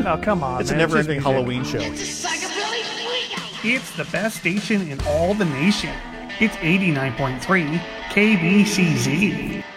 Oh, come on. It's a man. never-ending just Halloween show. It's the best station in all the nation. It's 89.3 KBCZ.